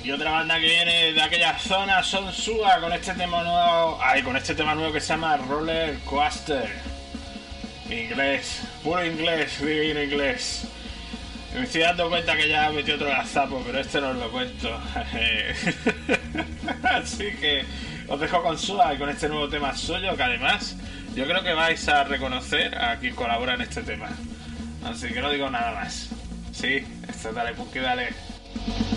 Y otra banda que viene de aquella zona son Suga con este tema nuevo. Con este tema nuevo que se llama Roller Coaster. Inglés, puro inglés, divino inglés. Me estoy dando cuenta que ya metí otro gazapo, pero este no os lo cuento. Así que os dejo con Suga y con este nuevo tema suyo, que además yo creo que vais a reconocer a quien colabora en este tema. Así que no digo nada más. Sí, esto dale, Punky, dale.